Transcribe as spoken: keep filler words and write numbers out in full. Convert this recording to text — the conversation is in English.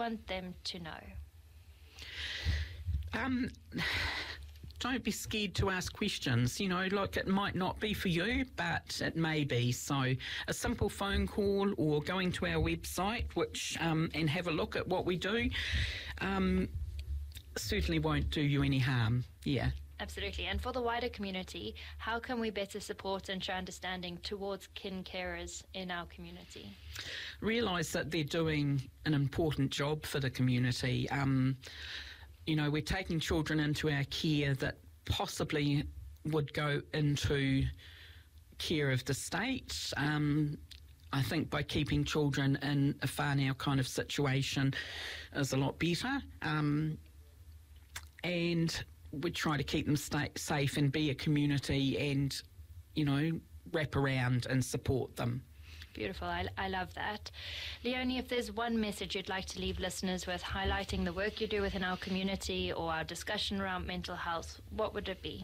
want them to know? Um, don't be scared to ask questions. You know, like it might not be for you, but it may be. So a simple phone call or going to our website, which um, and have a look at what we do, um, certainly won't do you any harm. Yeah. Absolutely. And for the wider community, how can we better support and show understanding towards kin carers in our community? Realise that they're doing an important job for the community. Um, you know, we're taking children into our care that possibly would go into care of the state. Um, I think by keeping children in a whānau kind of situation is a lot better. Um, and we try to keep them stay safe and be a community and, you know, wrap around and support them. Beautiful. I, I love that. Leonie, if there's one message you'd like to leave listeners with highlighting the work you do within our community or our discussion around mental health, what would it be?